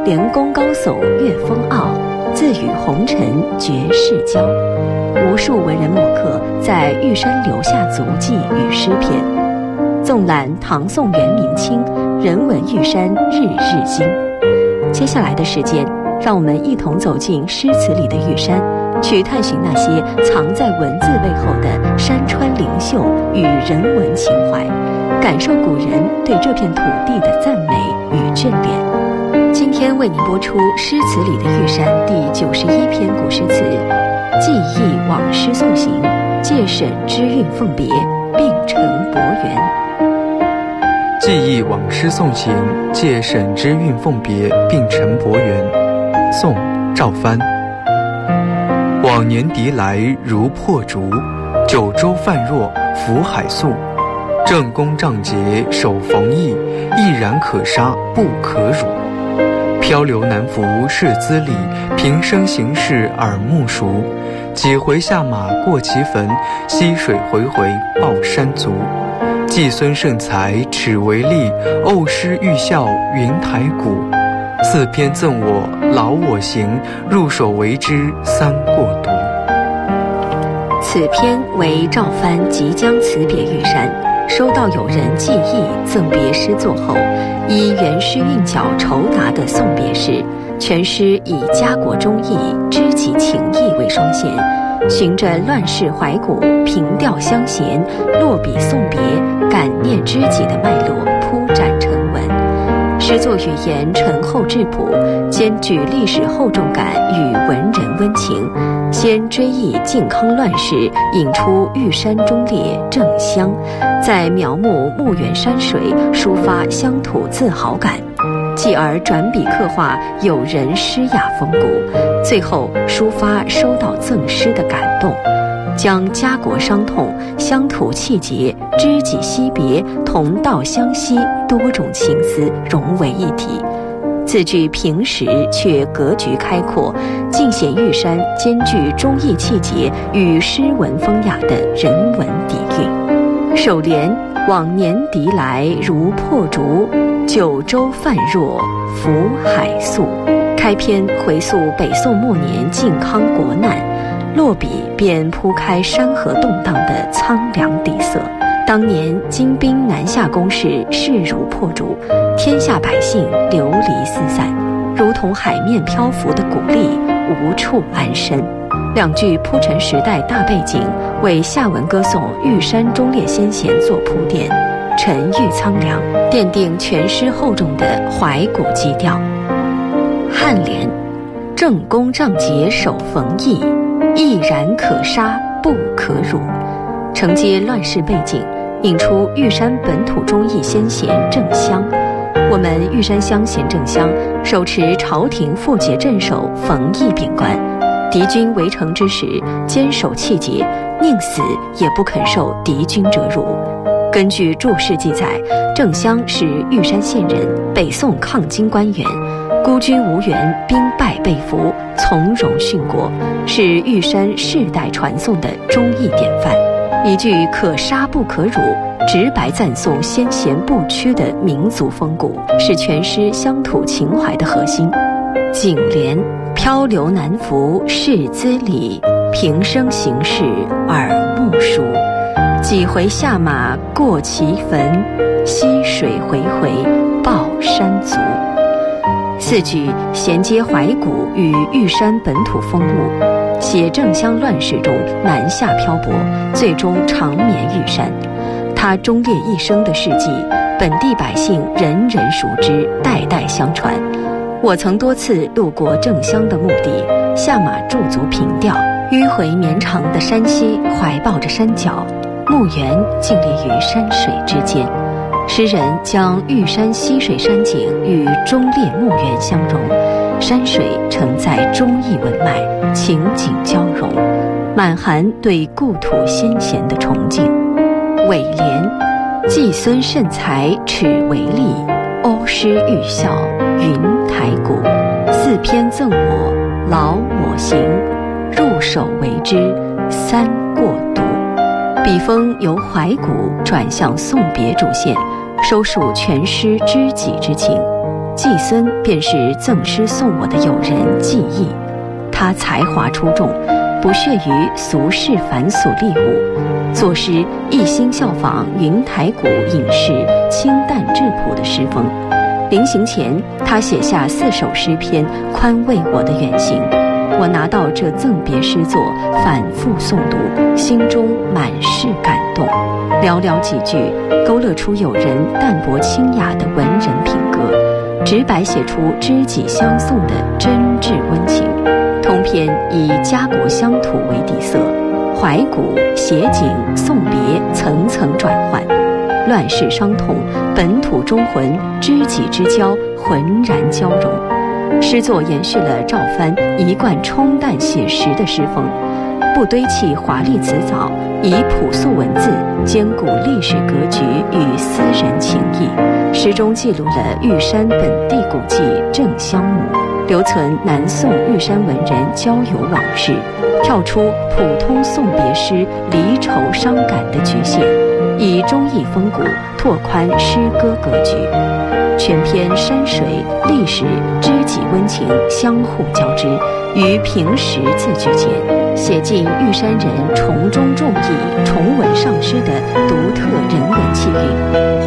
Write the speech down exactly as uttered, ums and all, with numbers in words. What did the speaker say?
连功高耸越风傲，自与红尘绝世交。无数文人墨客在玉山留下足迹与诗篇。纵览唐宋元明清，人文玉山日日新。接下来的时间，让我们一同走进诗词里的玉山，去探寻那些藏在文字背后的山川灵秀与人文情怀，感受古人对这片土地的赞美与眷恋。今天为您播出诗词里的玉山第九十一篇古诗词，记忆往诗送行，借沈之韵奉别，并成博园。 记忆往诗送行，借沈之韵奉别，并成博园。宋·赵藩。往年笛来如破竹，九州泛若浮海粟。正宫仗节手逢意，毅然可杀不可辱。漂流南浮是资礼，平生行事耳目熟。几回下马过祁坟，溪水回回抱山足。季孙盛才尺为例，偶诗欲笑云台古。四篇赠我劳我行，入手为之三过独。 此篇为赵藩即将辞别玉山，收到友人寄意赠别诗作后，以原诗韵脚酬答的送别诗，全诗以家国忠义、知己情谊为双线，循着乱世怀古、平调相衔、落笔送别、感念知己的脉络铺展成文。诗作语言醇厚质朴，兼具历史厚重感与文人温情。先追忆靖康乱世，引出玉山忠烈正乡，再描摹墓园山水，抒发乡土自豪感，继而转笔刻画友人诗雅风骨，最后抒发收到赠诗的感动，将家国伤痛、乡土气节、知己惜别、同道相惜多种情思融为一体，字句平实却格局开阔，尽显玉山兼具忠义气节与诗文风雅的人文底蕴。首联往年笛来如破竹，九州泛若浮海粟。开篇回溯北宋末年靖康国难，落笔便铺开山河动荡的苍凉底色。当年金兵南下攻势势如破竹，天下百姓流离四散，如同海面漂浮的谷粒，无处安身。两句铺陈时代大背景，为下文歌颂玉山忠烈先贤做铺垫，沉郁苍凉，奠定全诗厚重的怀古基调。颔联正宫仗节手逢意，毅然可杀不可辱。承接乱世背景，引出玉山本土忠义先贤郑襄。我们玉山乡贤郑襄手持朝廷复节镇守冯异禀官，敌军围城之时坚守气节，宁死也不肯受敌军折辱。根据注释记载，郑襄是玉山县人，北宋抗金官员，孤军无援，兵败被俘，从容殉国，是玉山世代传颂的忠义典范。一句可杀不可辱，直白赞颂先贤不屈的民族风骨，是全诗乡土情怀的核心。颈联漂流南浮是资礼，平生行事耳目熟。几回下马过祁坟，溪水回回抱山足。四句衔接怀古与玉山本土风物，写郑襄乱世中南下漂泊，最终长眠玉山。他忠烈一生的事迹，本地百姓人人熟知，代代相传。我曾多次路过郑襄的墓地，下马驻足凭吊，迂回绵长的山溪怀抱着山脚，墓园静立于山水之间。诗人将玉山溪水山景与忠烈墓园相融，山水承载忠义文脉，情景交融，满含对故土先贤的崇敬。尾联季孙盛才尺为例，欧诗欲笑云台古。四篇赠我劳我行，入手为之三过独。笔锋由怀古转向送别主线，收束全诗知己之情。 季孙便是赠诗送我的友人季意，他才华出众，不屑于俗世凡俗丽物，作诗一心效仿云台谷隐士清淡质朴的诗风。临行前，他写下四首诗篇，宽慰我的远行。我拿到这赠别诗作，反复诵读，心中满是感动。寥寥几句，勾勒出友人淡泊清雅的文人品格，直白写出知己相送的真挚温情。通篇以家国乡土为底色，怀古写景送别层层转换，乱世伤痛，本土中魂，知己之交浑然交融。诗作延续了赵藩一贯冲淡写实的诗风，不堆砌华丽辞藻，以朴素文字兼顾历史格局与私人情谊。诗中记录了玉山本地古迹镇香木，留存南宋玉山文人交友往事，跳出普通送别诗离愁伤感的局限，以忠义风骨拓宽诗歌格局。全篇山水、历史、知己温情相互交织，于平实字句间，写尽玉山人重中重义、重稳上诗的独特人文气韵。